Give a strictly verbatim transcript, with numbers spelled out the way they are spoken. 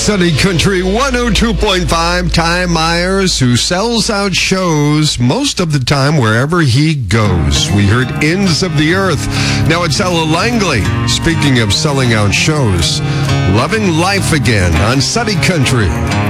Sunny Country one oh two point five. Ty Myers, who sells out shows most of the time wherever he goes. We heard Ends of the Earth. Now it's Ella Langley. Speaking of selling out shows, Loving Life Again on Sunny Country.